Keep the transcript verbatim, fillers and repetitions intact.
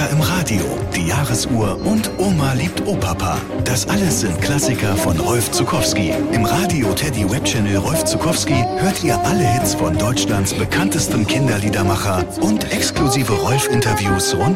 Kinder im Radio, die Jahresuhr und Oma liebt Opapa. Das alles sind Klassiker von Rolf Zuckowski. Im Radio Teddy Webchannel Rolf Zuckowski hört ihr alle Hits von Deutschlands bekanntestem Kinderliedermacher und exklusive Rolf-Interviews rund